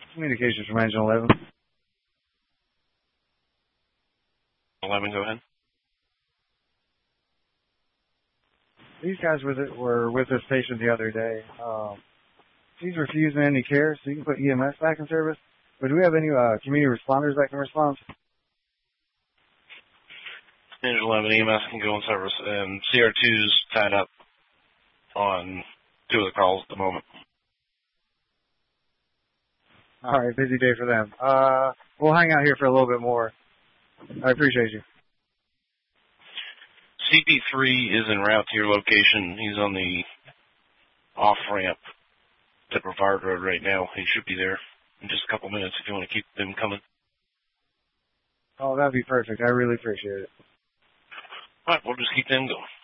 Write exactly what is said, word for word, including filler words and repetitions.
Communications from Engine eleven. eleven, go ahead. These guys were, the, were with this patient the other day. Um, she's refusing any care, so you can put E M S back in service. But do we have any uh, community responders that can respond? Engine eleven, E M S can go in service, and C R two's tied up on two of the calls at the moment. All right, busy day for them. Uh, we'll hang out here for a little bit more. I appreciate you. C P three is en route to your location. He's on the off-ramp to Brevard Road right now. He should be there in just a couple minutes if you want to keep them coming. Oh, that'd be perfect. I really appreciate it. All right, we'll just keep them going.